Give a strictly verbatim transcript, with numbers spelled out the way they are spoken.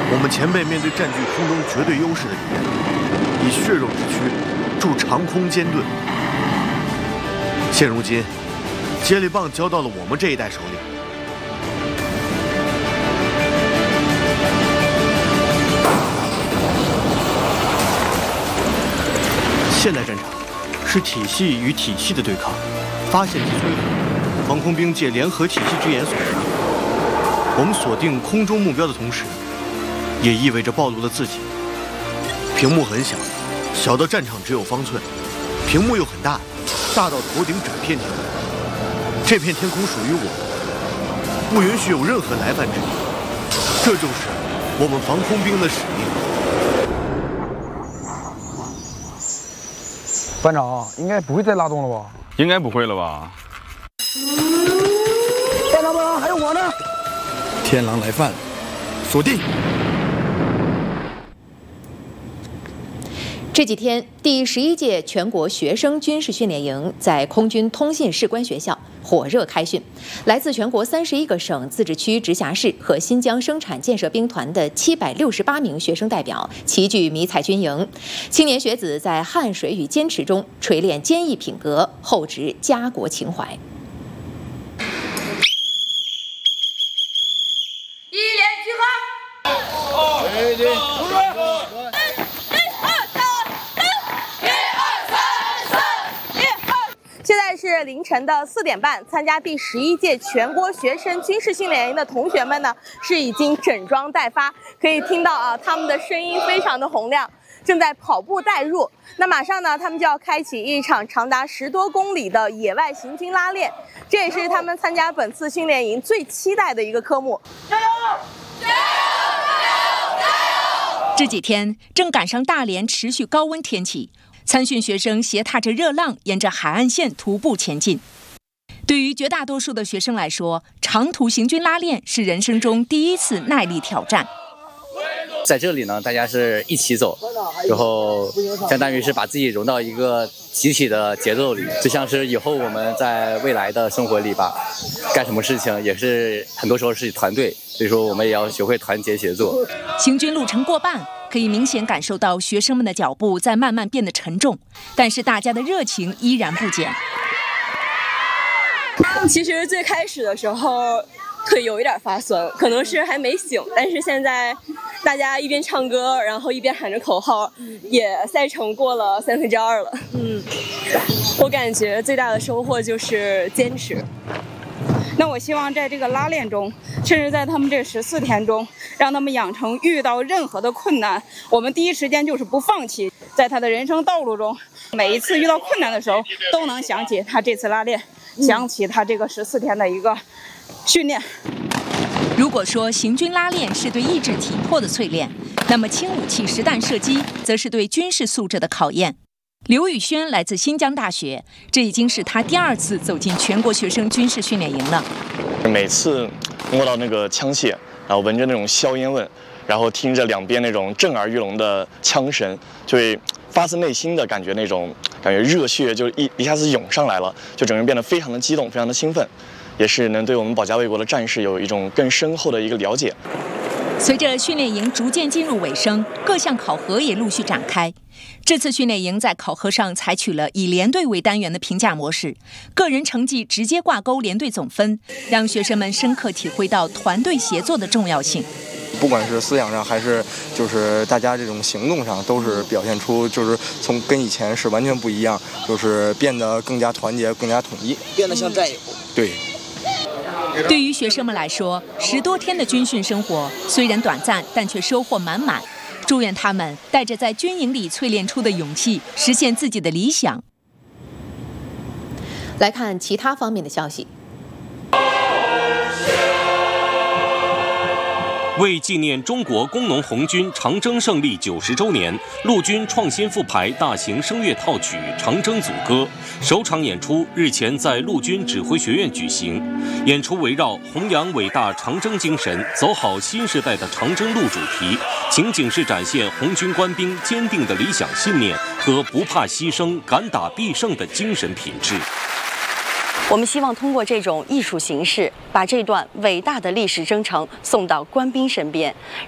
我们前辈面对占据空中绝对优势的敌人，以血肉之躯筑长空坚盾。现如今，接力棒交到了我们这一代手里。现代战场是体系与体系的对抗，发现及摧毁，防空兵借联合体系之眼所达。我们锁定空中目标的同时，也意味着暴露了自己。屏幕很小，小到战场只有方寸；屏幕又很大，大到头顶整片天空。这片天空属于我，不允许有任何来犯之地。这就是我们防空兵的使命。 班长，应该不会再拉动了吧？ 应该不会了吧？ 班长，班长，还有我呢！ 天狼来犯，锁定。 这几天，第十一届全国学生军事训练营在空军通信士官学校火热开训。来自全国三十一个省、自治区、直辖市和新疆生产建设兵团的七百六十八名学生代表齐聚迷彩军营，青年学子在汗水与坚持中锤炼坚毅品格，厚植家国情怀。 一连集合！ 对对，出来！ 现在是凌晨的四点半，参加第十一届全国学生军事训练营的同学们呢，是已经整装待发。可以听到啊，他们的声音非常的洪亮，正在跑步带入。那马上呢，他们就要开启一场长达十多公里的野外行军拉练，这也是他们参加本次训练营最期待的一个科目。加油！加油！加油！ 加油！这几天正赶上大连持续高温天气。参训学生携踏着热浪，沿着海岸线徒步前进。对于绝大多数的学生来说，长途行军拉练是人生中第一次耐力挑战。 在这里呢，大家是一起走，然后相当于是把自己融到一个集体的节奏里，就像是以后我们在未来的生活里吧，干什么事情也是很多时候是团队，所以说我们也要学会团结协作。 行军路程过半，可以明显感受到学生们的脚步在慢慢变得沉重，但是大家的热情依然不减。 其实最开始的时候腿有一点发酸，可能是还没醒，但是现在大家一边唱歌，然后一边喊着口号，也赛程过了三分之二了。嗯，我感觉最大的收获就是坚持。 那我希望在这个拉练中，甚至在他们这十四天中，让他们养成遇到任何的困难，我们第一时间就是不放弃。在他的人生道路中，每一次遇到困难的时候，都能想起他这次拉练，想起他这个十四天的一个训练。 如果说行军拉练是对意志体魄的淬炼，那么轻武器实弹射击则是对军事素质的考验。刘宇轩来自新疆大学，这已经是他第二次走进全国学生军事训练营了。 每次摸到那个枪械，然后闻着那种硝烟味，然后听着两边那种震耳欲聋的枪声，就会发自内心的感觉那种感觉热血就一一下子涌上来了，就整个人变得非常的激动，非常的兴奋，也是能对我们保家卫国的战士有一种更深厚的一个了解。 随着训练营逐渐进入尾声，各项考核也陆续展开。这次训练营在考核上采取了以连队为单元的评价模式，个人成绩直接挂钩连队总分，让学生们深刻体会到团队协作的重要性。 不管是思想上还是就是大家这种行动上，都是表现出就是从跟以前是完全不一样，就是变得更加团结、更加统一， 变得像战友。 对。 对于学生们来说，十多天的军训生活虽然短暂，但却收获满满。祝愿他们带着在军营里淬炼出的勇气，实现自己的理想。来看其他方面的消息。 为纪念中国工农红军长征胜利九十周年，陆军创新复排大型声乐套曲《长征组歌》首场演出日前在陆军指挥学院举行。演出围绕弘扬伟大长征精神，走好新时代的长征路主题，情景式展现红军官兵坚定的理想信念和不怕牺牲、敢打必胜的精神品质。 我们希望通过这种艺术形式，把这段伟大的历史征程送到官兵身边，